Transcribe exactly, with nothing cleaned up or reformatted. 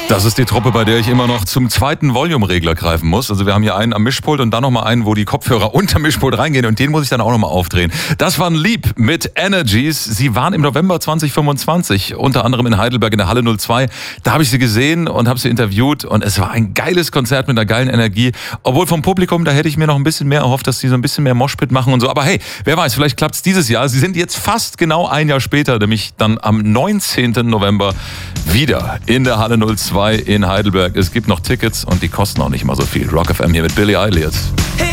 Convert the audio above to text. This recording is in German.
Das ist die Truppe, bei der ich immer noch zum zweiten Volume-Regler greifen muss. Also wir haben hier einen am Mischpult und dann nochmal einen, wo die Kopfhörer unter Mischpult reingehen und den muss ich dann auch nochmal aufdrehen. Das waren Lieb mit Energies. Sie waren im November zwanzig fünfundzwanzig, unter anderem in Heidelberg in der Halle null zwei. Da habe ich sie gesehen und habe sie interviewt und es war ein geiles Konzert mit einer geilen Energie. Obwohl vom Publikum, da hätte ich mir noch ein bisschen mehr erhofft, dass sie so ein bisschen mehr Moshpit machen und so. Aber hey, wer weiß, vielleicht klappt es dieses Jahr. Sie sind jetzt fast genau ein Jahr später, nämlich dann am neunzehnten November wieder in der Halle null zwei in Heidelberg. Es gibt noch Tickets und die kosten auch nicht mal so viel. Rock F M hier mit Billie Eilish.